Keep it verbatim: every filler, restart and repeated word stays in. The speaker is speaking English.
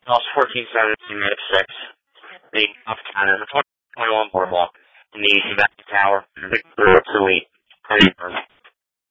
lost fourteen seventeen minute six. The off counter, the twenty twenty-one boardwalk, in the Easy Valley Tower, Victor two eight.